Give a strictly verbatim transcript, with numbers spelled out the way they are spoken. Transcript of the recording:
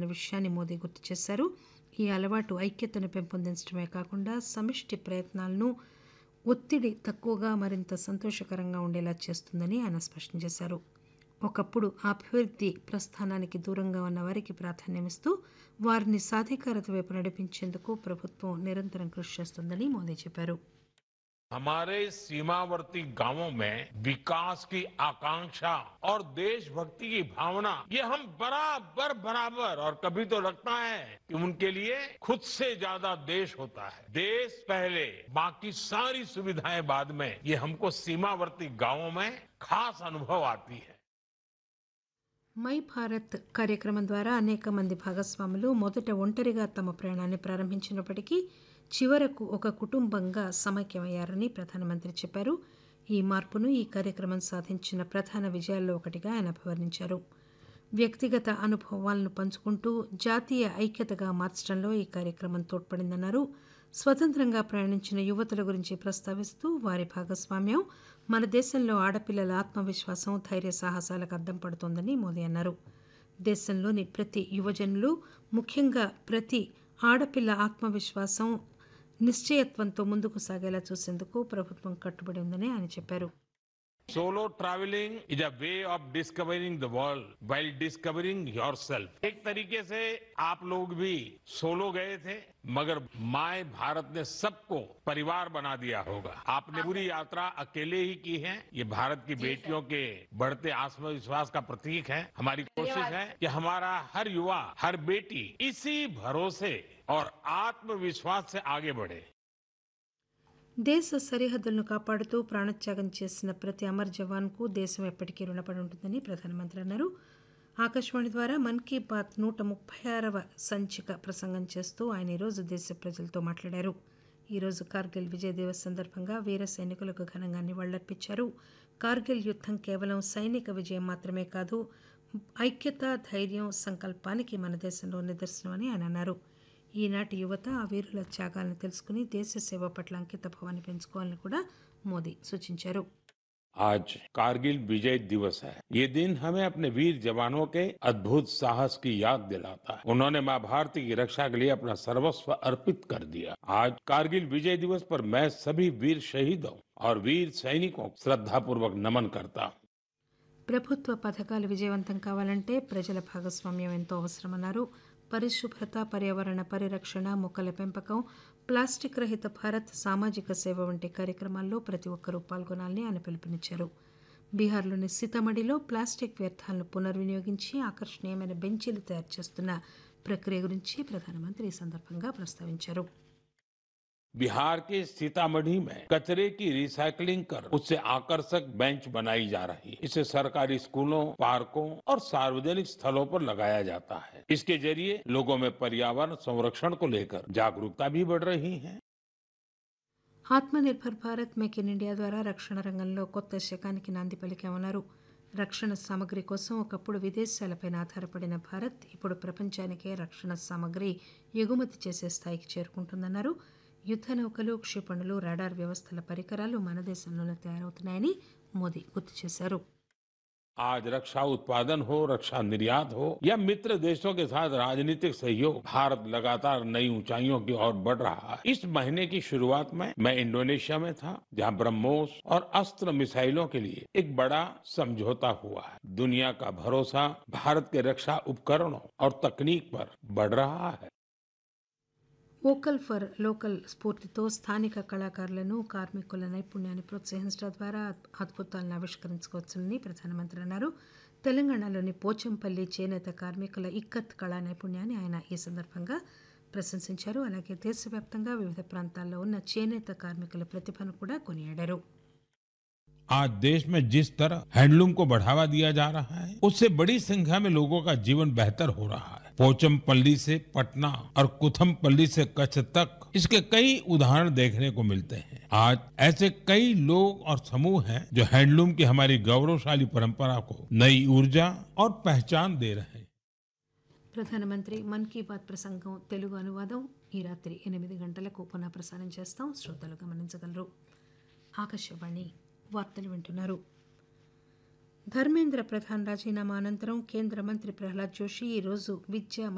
విషయాన్ని మోదీ గుర్తు చేశారు. ఈ అలవాటు ఐక్యతను పెంపొందించడమే కాకుండా సమిష్టి ప్రయత్నాలను ఒత్తిడి తక్కువగా మరింత సంతోషకరంగా ఉండేలా చేస్తుందని ఆయన స్పష్టం చేశారు. ఒకప్పుడు అభివృద్ధి ప్రస్థానానికి దూరంగా ఉన్న వారికి ప్రాధాన్యమిస్తూ వారిని సాధికారత వైపు నడిపించేందుకు ప్రభుత్వం నిరంతరం కృషి చేస్తుందని మోదీ చెప్పారు. हमारे सीमावर्ती गांवों में विकास की आकांक्षा और देशभक्ति की भावना ये हम बराबर बराबर और कभी तो लगता है कि उनके लिए खुद से ज्यादा देश होता है. देश पहले बाकी सारी सुविधाएं बाद में, ये हमको सीमावर्ती गांवों में खास अनुभव आती है. మై భారత్ కార్యక్రమం ద్వారా అనేక మంది భాగస్వాములు మొదట ఒంటరిగా తమ ప్రయాణాన్ని ప్రారంభించినప్పటికీ చివరకు ఒక కుటుంబంగా సమైక్యమయ్యారని ప్రధానమంత్రి చెప్పారు. ఈ మార్పును ఈ కార్యక్రమం సాధించిన ప్రధాన విజయాల్లో ఒకటిగా ఆయన అభివర్ణించారు. వ్యక్తిగత అనుభవాలను పంచుకుంటూ జాతీయ ఐక్యతగా మార్చడంలో ఈ కార్యక్రమం తోడ్పడిందన్నారు. స్వతంత్రంగా ప్రయాణించిన యువతుల గురించి ప్రస్తావిస్తూ వారి భాగస్వామ్యం మన దేశంలో ఆడపిల్లల ఆత్మవిశ్వాసం, ధైర్య సాహసాలకు అద్దం పడుతోందని మోదీ అన్నారు. దేశంలోని ప్రతి యువజనులు, ముఖ్యంగా ప్రతి ఆడపిల్ల ఆత్మవిశ్వాసం, నిశ్చయత్వంతో ముందుకు సాగేలా చూసేందుకు ప్రభుత్వం కట్టుబడి ఉందని ఆయన చెప్పారు. Solo traveling is a way of discovering the world while discovering yourself. एक तरीके से आप लोग भी सोलो गए थे, मगर माय भारत ने सबको परिवार बना दिया होगा. आपने पूरी यात्रा अकेले ही की है. ये भारत की बेटियों के बढ़ते आत्मविश्वास का प्रतीक है. हमारी कोशिश है कि हमारा हर युवा, हर बेटी इसी भरोसे और आत्मविश्वास से आगे बढ़े. దేశ సరిహద్దులను కాపాడుతూ ప్రాణత్యాగం చేసిన ప్రతి అమర్ జవాన్కు దేశం ఎప్పటికీ రుణపడి ఉంటుందని ప్రధానమంత్రి అన్నారు. ఆకాశవాణి ద్వారా మన్ కీ బాత్ నూట ముప్పై ఆరవ సంచిక ప్రసంగం చేస్తూ ఆయన ఈరోజు దేశ ప్రజలతో మాట్లాడారు. ఈరోజు కార్గిల్ విజయ్ దివస్ సందర్భంగా వీర సైనికులకు ఘనంగా నివాళులర్పించారు. కార్గిల్ యుద్ధం కేవలం సైనిక విజయం మాత్రమే కాదు, ఐక్యత, ధైర్యం, సంకల్పానికి మన దేశంలో నిదర్శనమని ఆయన అన్నారు. ఈనాటి యువత ఆ వీరుల త్యాగాలను తెలుసుకుని దేశ సేవ పట్ల అంకిత భావాన్ని పెంచుకోవాలని కూడా మోదీ సూచించారు. आज कारगिल विजय दिवस है. ये दिन हमें अपने वीर जवानों के अद्भुत साहस की याद दिलाता है. उन्होंने मां भारती की रक्षा के लिए अपना सर्वस्व अर्पित कर दिया. आज कारगिल विजय दिवस पर मैं सभी वीर शहीदों और वीर सैनिकों को श्रद्धापूर्वक नमन करता हूँ. ప్రభుత్వ పథకాలు విజయవంతం కావాలంటే ప్రజల భాగస్వామ్యం ఎంతో అవసరమన్నారు. పరిశుభ్రత, పర్యావరణ పరిరక్షణ, మొక్కల పెంపకం, ప్లాస్టిక్ రహిత భారత్, సామాజిక సేవ వంటి కార్యక్రమాల్లో ప్రతి ఒక్కరూ పాల్గొనాలని ఆయన పిలుపునిచ్చారు. బీహార్లోని సీతామఢీలో ప్లాస్టిక్ వ్యర్థాలను పునర్వినియోగించి ఆకర్షణీయమైన బెంచీలు తయారు చేస్తున్న ప్రక్రియ గురించి ప్రధానమంత్రి ఈ సందర్భంగా ప్రస్తావించారు. बिहार के सीतामढ़ी में कचरे की रिसाइकलिंग कर उससे आकर्षक बेंच बनाई जा रही है. इसे सरकारी स्कूलों, पार्कों और सार्वजनिक स्थलों पर लगाया जाता है. इसके जरिए लोगों में पर्यावरण संरक्षण को लेकर जागरूकता भी बढ़ रही है. Atmanirbhar Bharat, make in India ద్వారా రక్షణ రంగంలో కొత్త శకానికి నాంది పలికామన్నారు. రక్షణ సామగ్రి కోసం ఒకప్పుడు విదేశాలపై ఆధారపడిన భారత్ ఇప్పుడు ప్రపంచానికే రక్షణ సామగ్రి ఎగుమతి చేసే స్థాయికి చేరుకుంటుందన్నారు. యుద్ధ నౌకలు, క్షిపణులు, రాడార్ వ్యవస్థల పరికరాలు మన దేశంలోనే తయారవుతున్నాయని మోదీ గుర్తు చేశారు. आज रक्षा उत्पादन हो, रक्षा निर्यात हो या मित्र देशों के साथ राजनीतिक सहयोग, भारत लगातार नई ऊंचाइयों की ओर बढ़ रहा है. इस महीने की शुरुआत में मैं इंडोनेशिया में था, जहां ब्रह्मोस और अस्त्र मिसाइलों के लिए एक बड़ा समझौता हुआ है. दुनिया का भरोसा भारत के रक्षा उपकरणों और तकनीक पर बढ़ रहा है. వోకల్ ఫర్ లోకల్ స్ఫూర్తితో స్థానిక కళాకారులను, కార్మికుల నైపుణ్యాన్ని ప్రోత్సహించడం ద్వారా అద్భుతాలను ఆవిష్కరించుకోవచ్చని ప్రధానమంత్రి అన్నారు. తెలంగాణలోని పోచంపల్లి చేనేత కార్మికుల ఇక్కత్ కళా నైపుణ్యాన్ని ఆయన ఈ సందర్భంగా ప్రశంసించారు. అలాగే దేశవ్యాప్తంగా వివిధ ప్రాంతాల్లో ఉన్న చేనేత కార్మికుల ప్రతిభను కూడా కొనియాడారు. आज देश में जिस तरह हैंडलूम को बढ़ावा दिया जा रहा है, उससे बड़ी संख्या में लोगों का जीवन बेहतर हो रहा है. पोचमपल्ली से पटना और कुथमपल्ली से कच्छ तक इसके कई उदाहरण देखने को मिलते हैं. आज ऐसे कई लोग और समूह हैं जो हैंडलूम की हमारी गौरवशाली परंपरा को नई ऊर्जा और पहचान दे रहे हैं. ప్రధానమంత్రి మన్ కీ బాత్ ప్రసంగం తెలుగు అనువాదం ఈ రాత్రి ఎనిమిది గంటలకు పునః ప్రసారం చేస్తాం. శ్రోతలు గమనించగలరు. ఆకాశవాణి వార్తలు వింటున్నారు. ధర్మేంద్ర ప్రధాన్ రాజీనామా అనంతరం కేంద్ర మంత్రి ప్రహ్లాద్ జోషి ఈరోజు విద్య